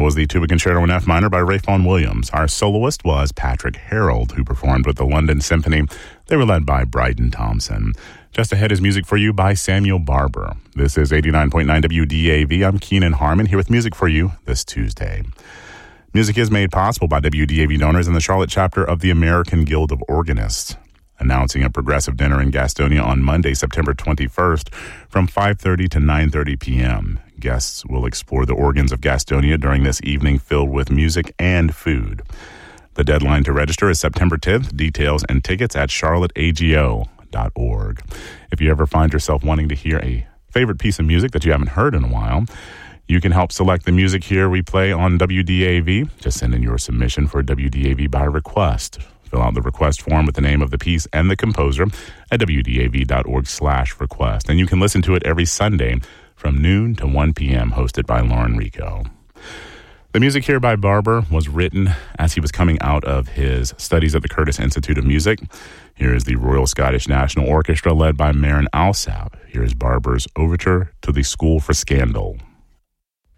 was the Tuba Concerto in F minor by Ralph Vaughan Williams. Our soloist was Patrick Harold, who performed with the London Symphony. They were led by Bryden Thompson. Just ahead is music for you by Samuel Barber. This is 89.9 WDAV. I'm Keenan Harmon here with music for you this Tuesday. Music is made possible by WDAV donors in the Charlotte chapter of the American Guild of Organists, announcing a progressive dinner in Gastonia on Monday, September 21st from 5:30 to 9:30 p.m. Guests will explore the organs of Gastonia during this evening filled with music and food. The deadline to register is September 10th. Details and tickets at charlotteago.org. If you ever find yourself wanting to hear a favorite piece of music that you haven't heard in a while, you can help select the music here we play on WDAV. Just send in your submission for WDAV by request. Fill out the request form with the name of the piece and the composer at wdav.org/request. And you can listen to it every Sunday from noon to 1 p.m., hosted by Lauren Rico. The music here by Barber was written as he was coming out of his studies at the Curtis Institute of Music. Here is the Royal Scottish National Orchestra led by Marin Alsop. Here is Barber's Overture to the School for Scandal.